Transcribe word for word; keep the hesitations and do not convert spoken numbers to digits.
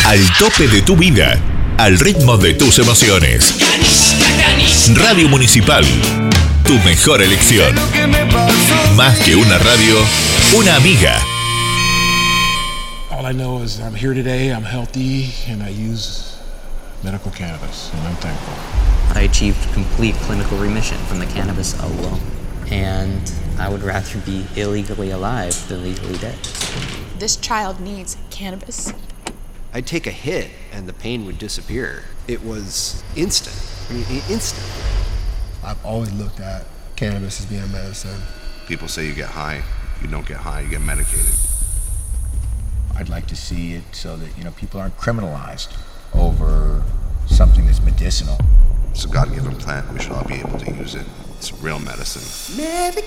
Al tope de tu vida, al ritmo de tus emociones. Radio Municipal, tu mejor elección. Más que una radio, una amiga. All I know is I'm here today, I'm healthy, and I use medical cannabis, and I'm thankful. I achieved complete clinical remission from the cannabis alone, and I would rather be illegally alive than legally dead. This child needs cannabis. I'd take a hit and the pain would disappear. It was instant. I mean, instant. I've always looked at cannabis as being a medicine. People say you get high. You don't get high, you get medicated. I'd like to see it so that, you know, people aren't criminalized over something that's medicinal. It's a God-given plant. We should all be able to use it. It's real medicine. Medication.